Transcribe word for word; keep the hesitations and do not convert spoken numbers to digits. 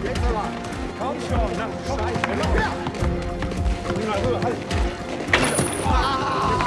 Jetzt aber. Komm schon. Na, komm. Scheiße. Komm her. Rüber, rüber, halt. Ah.